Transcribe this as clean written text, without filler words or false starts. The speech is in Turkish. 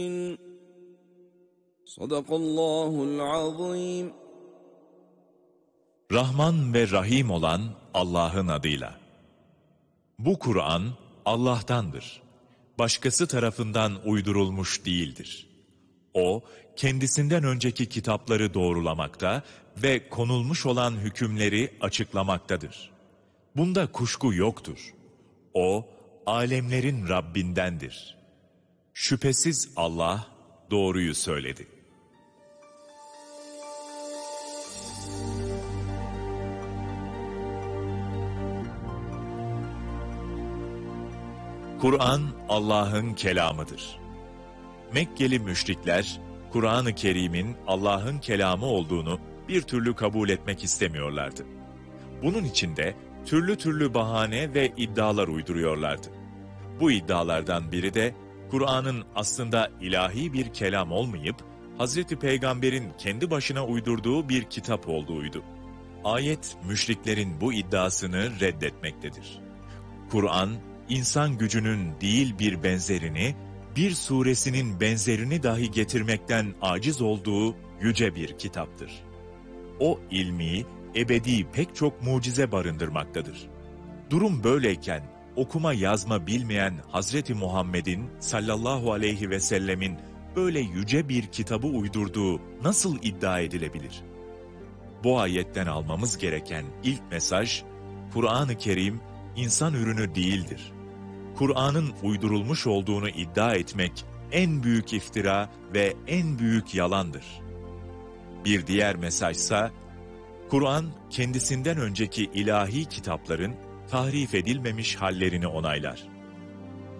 Sadakallahul azim. Rahman ve Rahim olan Allah'ın adıyla. Bu Kur'an Allah'tandır. Başkası tarafından uydurulmuş değildir. O, kendisinden önceki kitapları doğrulamakta ve konulmuş olan hükümleri açıklamaktadır. Bunda kuşku yoktur. O, alemlerin Rabbindendir. Şüphesiz Allah doğruyu söyledi. Kur'an Allah'ın kelamıdır. Mekkeli müşrikler, Kur'an-ı Kerim'in Allah'ın kelamı olduğunu bir türlü kabul etmek istemiyorlardı. Bunun için de türlü türlü bahane ve iddialar uyduruyorlardı. Bu iddialardan biri de Kur'an'ın aslında ilahi bir kelam olmayıp, Hazreti Peygamber'in kendi başına uydurduğu bir kitap olduğuydu. Ayet, müşriklerin bu iddiasını reddetmektedir. Kur'an, insan gücünün değil bir benzerini, bir suresinin benzerini dahi getirmekten aciz olduğu yüce bir kitaptır. O ilmi, ebedi pek çok mucize barındırmaktadır. Durum böyleyken, okuma yazma bilmeyen Hazreti Muhammed'in sallallahu aleyhi ve sellemin böyle yüce bir kitabı uydurduğu nasıl iddia edilebilir? Bu ayetten almamız gereken ilk mesaj, Kur'an-ı Kerim insan ürünü değildir. Kur'an'ın uydurulmuş olduğunu iddia etmek en büyük iftira ve en büyük yalandır. Bir diğer mesajsa, Kur'an kendisinden önceki ilahi kitapların tahrif edilmemiş hallerini onaylar.